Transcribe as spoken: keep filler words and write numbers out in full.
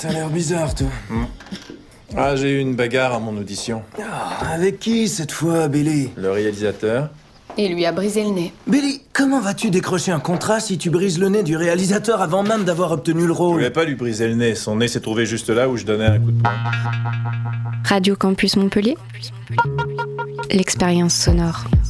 T'as l'air bizarre, toi. Mm. Ah, j'ai eu une bagarre à mon audition. Ah, avec qui, cette fois, Billy? Le réalisateur. Et lui a brisé le nez. Billy, comment vas-tu décrocher un contrat si tu brises le nez du réalisateur avant même d'avoir obtenu le Je rôle? voulais pas lui briser le nez. Son nez s'est trouvé juste là où je donnais un coup de poing. Radio Campus Montpellier, l'expérience sonore.